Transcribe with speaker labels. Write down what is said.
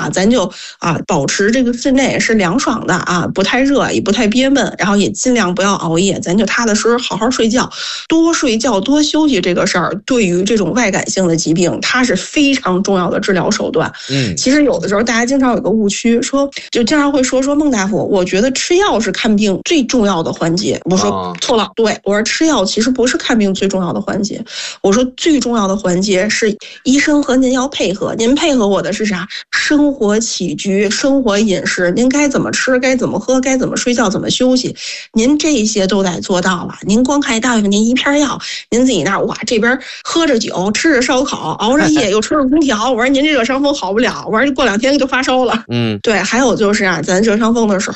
Speaker 1: 啊，咱就保持这个室内是凉爽的啊，不太热也不太憋闷，然后也尽量不要熬夜，咱就踏踏实实好好睡觉，多睡觉多休息这个事儿，对于这种外感性的疾病，它是非常重要的治疗手段。其实有的时候大家经常有个误区，就经常会说孟大夫，我觉得吃药是看病最重要的环节。我说错了，对，我说吃药其实不是看病最重要的环节，我说最重要的环节是医生和您要配合，您配合我的是啥？生活起居、生活饮食，您该怎么吃、该怎么喝、该怎么睡觉、怎么休息，您这些都得做到了。您光看大夫您一片药，您自己那哇这边喝着酒、吃着烧烤、熬着夜又吹着空调，我说您这热伤风好不了，我说过2天就发烧了。对，还有就是咱热伤风的时候